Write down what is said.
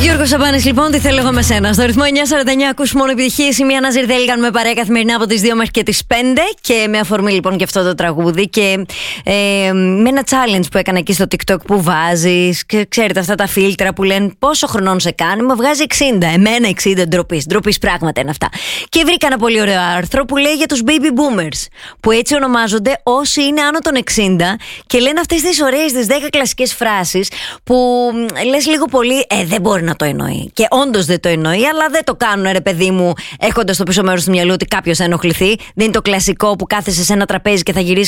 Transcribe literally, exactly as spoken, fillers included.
Γιώργος Σαμπάνης, λοιπόν, τι θέλω εγώ με σένα. Στο ρυθμό εννιά σαράντα εννιά ακούς μόνο επιτυχίες. Η Μία Ναζιρδέλη, κάνουμε παρέα καθημερινά από τις δύο μέχρι και τις πέντε. Και με αφορμή λοιπόν και αυτό το τραγούδι. Και ε, με ένα challenge που έκανα εκεί στο TikTok που βάζεις. Και ξέρετε αυτά τα φίλτρα που λένε πόσο χρονών σε κάνει. Μου βγάζει εξήντα. Εμένα εξήντα, ντροπής. Ντροπής πράγματα είναι αυτά. Και βρήκα ένα πολύ ωραίο άρθρο που λέει για τους baby boomers. Που έτσι ονομάζονται όσοι είναι άνω των εξήντα. Και λένε αυτές τις ωραίες, τις δέκα κλασικές φράσεις που λες λίγο πολύ, ε, δεν μπορεί να το εννοεί. Και όντως δεν το εννοεί, αλλά δεν το κάνουν, ρε παιδί μου, έχοντας στο πίσω μέρος του μυαλού ότι κάποιος θα ενοχληθεί. Δεν είναι το κλασικό που κάθεσαι σε ένα τραπέζι και θα γυρίσει